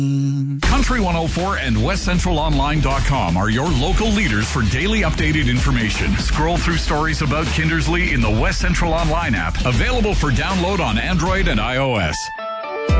Country 104 and WestCentralOnline.com are your local leaders for daily updated information. Scroll through stories about Kindersley in the West Central Online app, available for download on Android and iOS.